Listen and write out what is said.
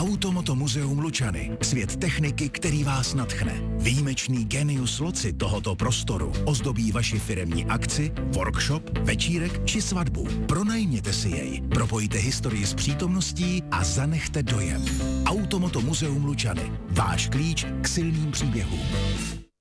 Automoto Muzeum Lučany. Svět techniky, který vás nadchne. Výjimečný genius loci tohoto prostoru ozdobí vaši firemní akci, workshop, večírek či svatbu. Pronajměte si jej, propojte historii s přítomností a zanechte dojem. Automoto Muzeum Lučany. Váš klíč k silným příběhům.